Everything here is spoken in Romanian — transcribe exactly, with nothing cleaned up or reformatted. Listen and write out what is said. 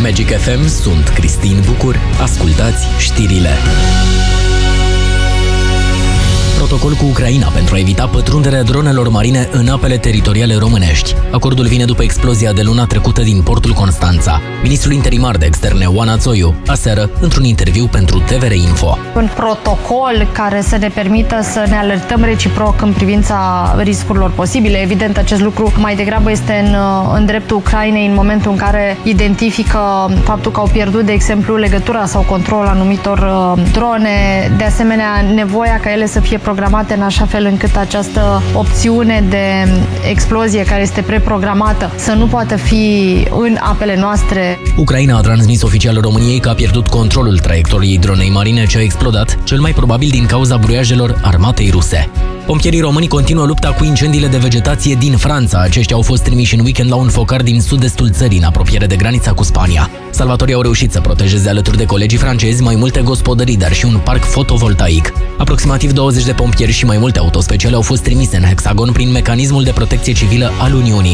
Magic F M, sunt Cristin Bucur, ascultați știrile. Protocol cu Ucraina pentru a evita pătrunderea dronelor marine în apele teritoriale românești. Acordul vine după explozia de luna trecută din portul Constanța. Ministrul interimar de externe, Oana Țoiu, aseară, într-un interviu pentru T V R Info. Un protocol care să ne permită să ne alertăm reciproc în privința riscurilor posibile. Evident, acest lucru mai degrabă este în, în dreptul Ucrainei în momentul în care identifică faptul că au pierdut, de exemplu, legătura sau controlul anumitor uh, drone. De asemenea, nevoia ca ele să fie programate în așa fel încât această opțiune de explozie care este preprogramată să nu poată fi în apele noastre. Ucraina a transmis oficial României că a pierdut controlul traiectoriei dronei marine ce a explodat, cel mai probabil din cauza bruiajelor armatei ruse. Pompierii români continuă lupta cu incendiile de vegetație din Franța. Aceștia au fost trimiși în weekend la un focar din sud-estul țării, în apropiere de granița cu Spania. Salvatorii au reușit să protejeze alături de colegii francezi mai multe gospodării, dar și un parc fotovoltaic. Aproximativ douăzeci de pompieri și mai multe autospeciale au fost trimise în Hexagon prin mecanismul de protecție civilă al Uniunii.